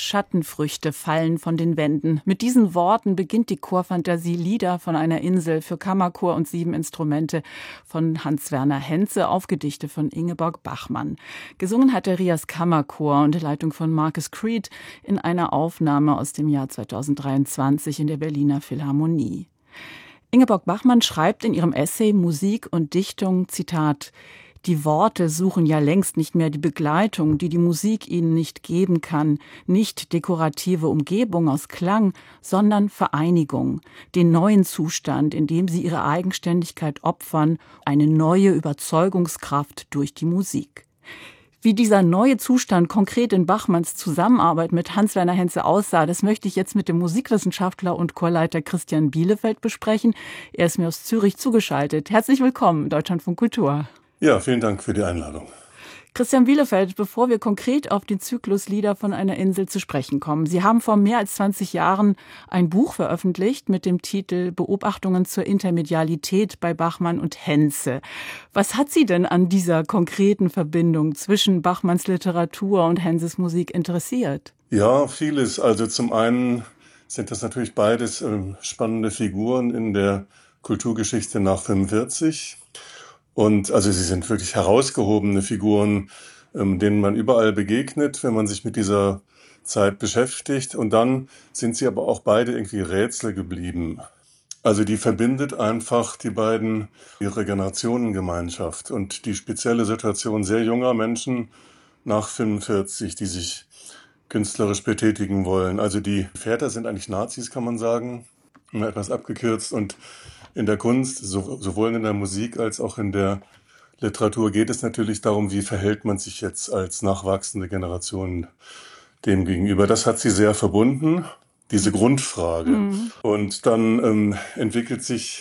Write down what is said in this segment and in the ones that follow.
Schattenfrüchte fallen von den Wänden. Mit diesen Worten beginnt die Chorfantasie Lieder von einer Insel für Kammerchor und 7 Instrumente von Hans-Werner Henze auf Gedichte von Ingeborg Bachmann. Gesungen hat der Rias Kammerchor unter Leitung von Marcus Creed in einer Aufnahme aus dem Jahr 2023 in der Berliner Philharmonie. Ingeborg Bachmann schreibt in ihrem Essay Musik und Dichtung, Zitat: Die Worte suchen ja längst nicht mehr die Begleitung, die die Musik ihnen nicht geben kann, nicht dekorative Umgebung aus Klang, sondern Vereinigung, den neuen Zustand, in dem sie ihre Eigenständigkeit opfern, eine neue Überzeugungskraft durch die Musik. Wie dieser neue Zustand konkret in Bachmanns Zusammenarbeit mit Hans-Werner Henze aussah, das möchte ich jetzt mit dem Musikwissenschaftler und Chorleiter Christian Bielefeld besprechen. Er ist mir aus Zürich zugeschaltet. Herzlich willkommen, Deutschlandfunk Kultur. Ja, vielen Dank für die Einladung. Christian Bielefeld, bevor wir konkret auf den Zyklus Lieder von einer Insel zu sprechen kommen. Sie haben vor mehr als 20 Jahren ein Buch veröffentlicht mit dem Titel Beobachtungen zur Intermedialität bei Bachmann und Henze. Was hat Sie denn an dieser konkreten Verbindung zwischen Bachmanns Literatur und Henzes Musik interessiert? Ja, vieles. Also zum einen sind das natürlich beides spannende Figuren in der Kulturgeschichte nach 45. Und also sie sind wirklich herausgehobene Figuren, denen man überall begegnet, wenn man sich mit dieser Zeit beschäftigt. Und dann sind sie aber auch beide irgendwie Rätsel geblieben. Also die verbindet einfach die beiden ihre Generationengemeinschaft und die spezielle Situation sehr junger Menschen nach 45, die sich künstlerisch betätigen wollen. Also die Väter sind eigentlich Nazis, kann man sagen, mal etwas abgekürzt. Und in der Kunst, sowohl in der Musik als auch in der Literatur, geht es natürlich darum, wie verhält man sich jetzt als nachwachsende Generation dem gegenüber. Das hat sie sehr verbunden, diese Grundfrage. Und dann entwickelt sich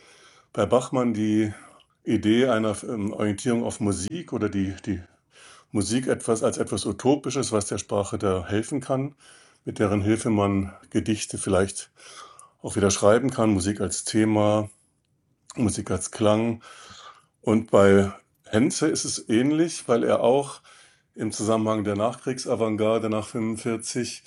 bei Bachmann die Idee einer Orientierung auf Musik oder die Musik als etwas Utopisches, was der Sprache da helfen kann, mit deren Hilfe man Gedichte vielleicht auch wieder schreiben kann, Musik als Thema, Musik als Klang. Und bei Henze ist es ähnlich, weil er auch im Zusammenhang der Nachkriegsavantgarde nach 45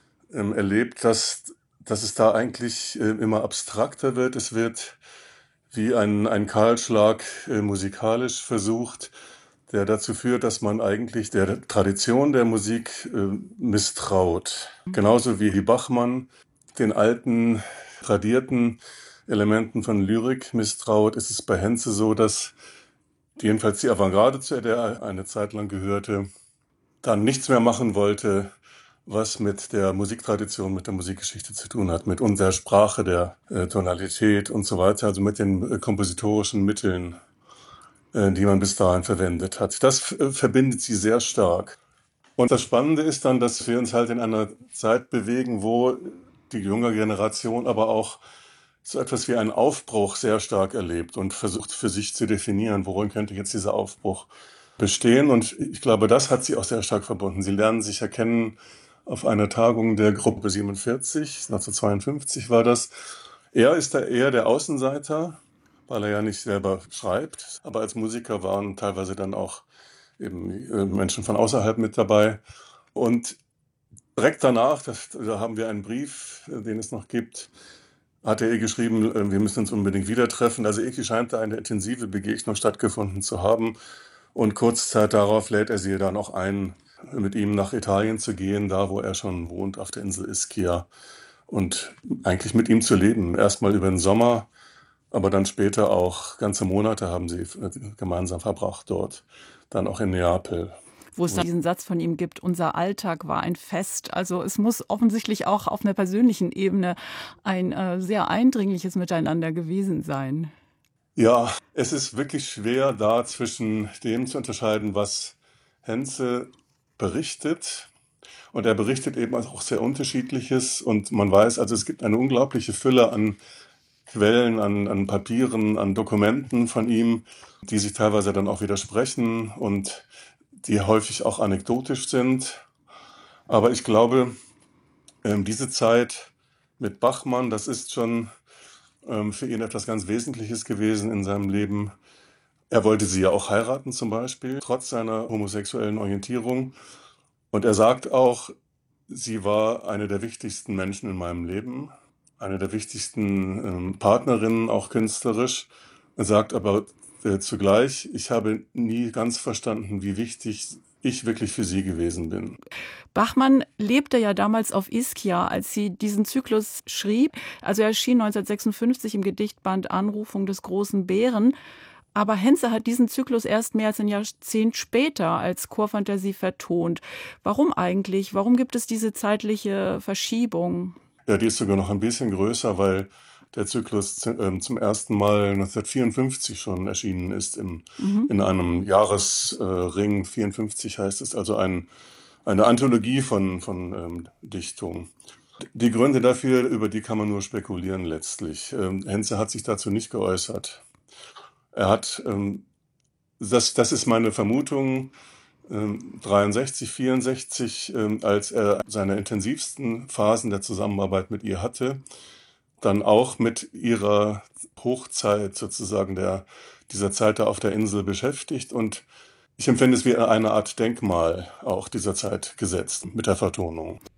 erlebt, dass es da eigentlich immer abstrakter wird. Es wird wie ein Kahlschlag musikalisch versucht, der dazu führt, dass man eigentlich der Tradition der Musik misstraut. Genauso wie Bachmann den alten, tradierten Elementen von Lyrik misstraut, ist es bei Henze so, dass jedenfalls die Avantgarde, zu der er eine Zeit lang gehörte, dann nichts mehr machen wollte, was mit der Musiktradition, mit der Musikgeschichte zu tun hat, mit unserer Sprache, der Tonalität und so weiter, also mit den kompositorischen Mitteln, die man bis dahin verwendet hat. Das verbindet sie sehr stark. Und das Spannende ist dann, dass wir uns halt in einer Zeit bewegen, wo die junge Generation aber auch so etwas wie einen Aufbruch sehr stark erlebt und versucht für sich zu definieren, worin könnte jetzt dieser Aufbruch bestehen. Und ich glaube, das hat sie auch sehr stark verbunden. Sie lernen sich ja kennen auf einer Tagung der Gruppe 47, 1952 war das. Er ist da eher der Außenseiter, weil er ja nicht selber schreibt, aber als Musiker waren teilweise dann auch eben Menschen von außerhalb mit dabei. Und direkt danach, da haben wir einen Brief, den es noch gibt, hat er ihr geschrieben, wir müssen uns unbedingt wieder treffen. Also irgendwie scheint da eine intensive Begegnung stattgefunden zu haben. Und kurz Zeit darauf lädt er sie dann auch ein, mit ihm nach Italien zu gehen, da wo er schon wohnt, auf der Insel Ischia. Und eigentlich mit ihm zu leben. Erstmal über den Sommer, aber dann später auch ganze Monate haben sie gemeinsam verbracht dort. Dann auch in Neapel. Wo es da diesen Satz von ihm gibt, unser Alltag war ein Fest. Also es muss offensichtlich auch auf einer persönlichen Ebene ein sehr eindringliches Miteinander gewesen sein. Ja, es ist wirklich schwer, da zwischen dem zu unterscheiden, was Henze berichtet. Und er berichtet eben auch sehr Unterschiedliches. Und man weiß, also es gibt eine unglaubliche Fülle an Quellen, an Papieren, an Dokumenten von ihm, die sich teilweise dann auch widersprechen und die häufig auch anekdotisch sind. Aber ich glaube, diese Zeit mit Bachmann, das ist schon für ihn etwas ganz Wesentliches gewesen in seinem Leben. Er wollte sie ja auch heiraten zum Beispiel, trotz seiner homosexuellen Orientierung. Und er sagt auch, Sie war eine der wichtigsten Menschen in meinem Leben, eine der wichtigsten Partnerinnen, auch künstlerisch. Er sagt aber zugleich, ich habe nie ganz verstanden, wie wichtig ich wirklich für sie gewesen bin. Bachmann lebte ja damals auf Ischia, als sie diesen Zyklus schrieb. Also er erschien 1956 im Gedichtband Anrufung des großen Bären. Aber Henze hat diesen Zyklus erst mehr als ein Jahrzehnt später als Chorfantasie vertont. Warum eigentlich? Warum gibt es diese zeitliche Verschiebung? Ja, die ist sogar noch ein bisschen größer, weil der Zyklus zum ersten Mal 1954 schon erschienen ist in einem Jahresring. 54 heißt es, also eine Anthologie von Dichtungen. Die Gründe dafür, über die kann man nur spekulieren letztlich. Henze hat sich dazu nicht geäußert. Er hat, das ist meine Vermutung, 63, 64, als er seine intensivsten Phasen der Zusammenarbeit mit ihr hatte, dann auch mit ihrer Hochzeit sozusagen dieser Zeit da auf der Insel beschäftigt, und ich empfinde es wie eine Art Denkmal auch dieser Zeit gesetzt mit der Vertonung.